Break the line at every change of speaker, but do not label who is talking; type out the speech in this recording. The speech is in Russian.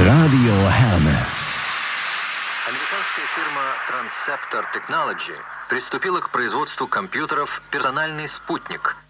Radio Helme.
Американская фирма Transceptor Technology приступила к производству компьютеров «Персональный спутник»,